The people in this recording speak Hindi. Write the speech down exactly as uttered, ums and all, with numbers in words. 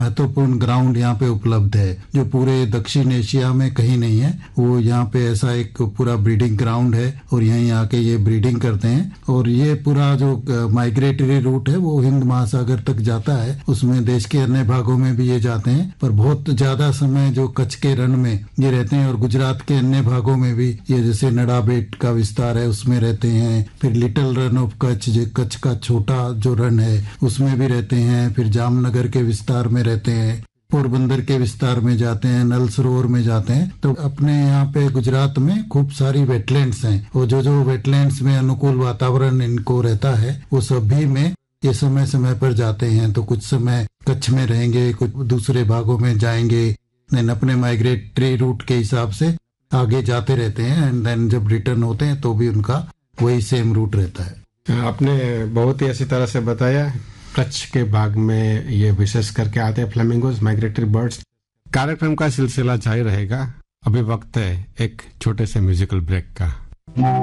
महत्वपूर्ण ग्राउंड यहाँ पे उपलब्ध है जो पूरे दक्षिण एशिया में कहीं नहीं है। वो यहाँ पे ऐसा एक पूरा ब्रीडिंग ग्राउंड है और यहीं आके ये ब्रीडिंग करते हैं। और ये पूरा जो माइग्रेटरी रूट है वो हिंद महासागर तक जाता है, उसमें देश के अन्य भागों में भी ये जाते हैं, पर बहुत ज्यादा समय जो कच्छ के रण में ये रहते हैं। और गुजरात के अन्य भागों में भी ये जैसे नड़ाबेट का विस्तार है उसमें रहते हैं, फिर लिटिल रन ऑफ कच्छ जो कच्छ का छोटा जो रन है उसमें भी रहते हैं, फिर जामनगर के विस्तार में रहते हैं, पोरबंदर के विस्तार में जाते हैं, नल सरोवर में जाते हैं। तो अपने यहाँ पे गुजरात में खूब सारी वेटलैंड्स हैं और जो जो वेटलैंड्स में अनुकूल वातावरण इनको रहता है वो सभी में ये समय समय पर जाते हैं। तो कुछ समय कच्छ में रहेंगे, कुछ दूसरे भागों में जाएंगे, देन अपने माइग्रेटरी रूट के हिसाब से आगे जाते रहते हैं एंड देन जब रिटर्न होते हैं तो भी उनका वही सेम रूट रहता है। आपने बहुत ही अच्छी तरह से बताया। कच्छ के भाग में ये विशेष करके आते हैं फ्लेमिंगोज, माइग्रेटरी बर्ड्स। कार्यक्रम का सिलसिला जारी रहेगा। अभी वक्त है एक छोटे से म्यूजिकल ब्रेक का।